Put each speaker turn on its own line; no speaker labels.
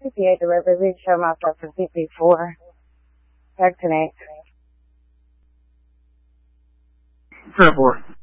CP8 delivery, lead show mouth up for CP4. Back to 8.
4.